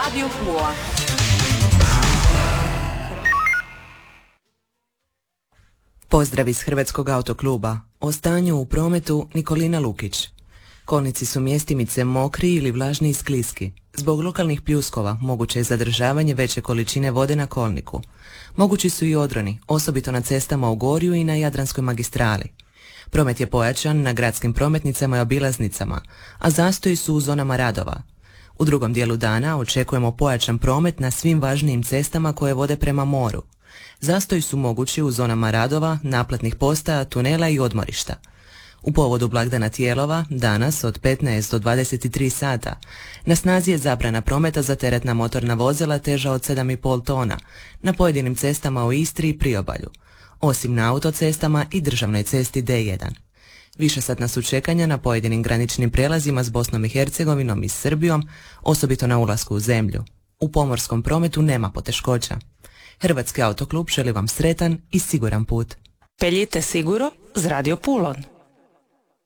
Radio Pula. Pozdrav iz Hrvatskog autokluba. O stanju u prometu Nikolina Lukić. Kolnici su mjestimice mokri ili vlažni i skliski. Zbog lokalnih pljuskova moguće je zadržavanje veće količine vode na kolniku. Mogući su i odroni, osobito na cestama u Gorju i na Jadranskoj magistrali. Promet je pojačan na gradskim prometnicama i obilaznicama, a zastoji su u zonama radova. U drugom dijelu dana očekujemo pojačan promet na svim važnijim cestama koje vode prema moru. Zastoji su mogući u zonama radova, naplatnih postaja, tunela i odmorišta. U povodu blagdana Tijelova, danas od 15 do 23 sata, na snazi je zabrana prometa za teretna motorna vozila teža od 7,5 tona na pojedinim cestama u Istri i Priobalju, osim na autocestama i državnoj cesti D1. Višesatna su čekanja na pojedinim graničnim prijelazima s Bosnom i Hercegovinom i Srbijom, osobito na ulasku u zemlju. U pomorskom prometu nema poteškoća. Hrvatski autoklub želi vam sretan i siguran put. Peljite siguro z Radio Pulon.